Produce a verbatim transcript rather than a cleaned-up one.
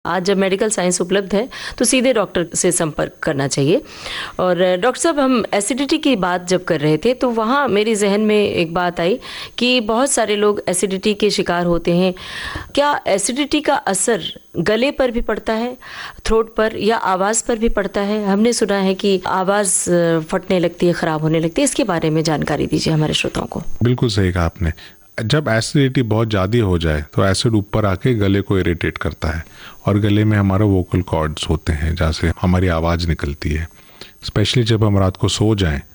आज जब medical science उपलब्ध है तो सीधे डॉक्टर से संपर्क करना चाहिए। और डॉक्टर साहब, हम एसिडिटी की बात जब कर रहे थे तो वहाँ मेरे जहन में एक बात आई कि बहुत सारे लोग एसिडिटी के शिकार होते हैं। क्या एसिडिटी का असर गले पर भी पड़ता है, थ्रोट पर, या आवाज़ पर भी पड़ता है? हमने सुना है कि आवाज़ फटने लगती है, ख़राब होने लगती है। इसके बारे में जानकारी दीजिए हमारे श्रोताओं को। बिल्कुल सही कहा आपने। जब एसिडिटी बहुत ज़्यादा हो जाए तो एसिड ऊपर आके गले को इरिटेट करता है और गले में हमारा वोकल कॉर्ड्स होते हैं जहाँ से हमारी आवाज़ निकलती है। स्पेशली जब हम रात को सो जाएं